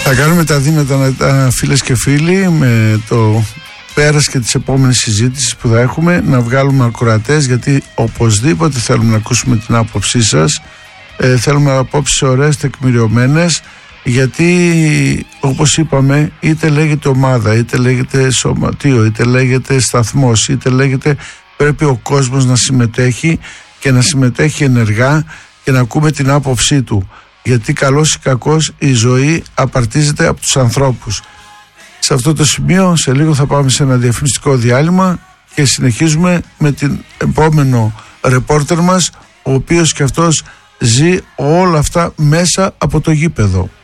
Θα κάνουμε τα δύνατα, φίλες και φίλοι, με το πέρας και τις επόμενες συζήτησεις που θα έχουμε, να βγάλουμε ακροατές, γιατί οπωσδήποτε θέλουμε να ακούσουμε την άποψή σας. Θέλουμε απόψεις ωραίες, τεκμηριωμένες, γιατί όπως είπαμε, είτε λέγεται ομάδα, είτε λέγεται σωματείο, είτε λέγεται σταθμός, είτε λέγεται, πρέπει ο κόσμος να συμμετέχει και να συμμετέχει ενεργά και να ακούμε την άποψή του, γιατί καλώς ή κακώς η ζωή απαρτίζεται από τους ανθρώπους. Σε αυτό το σημείο σε λίγο θα πάμε σε ένα διαφημιστικό διάλειμμα και συνεχίζουμε με την επόμενο ρεπόρτερ μας, ο οποίος και αυτός ζει όλα αυτά μέσα από το γήπεδο.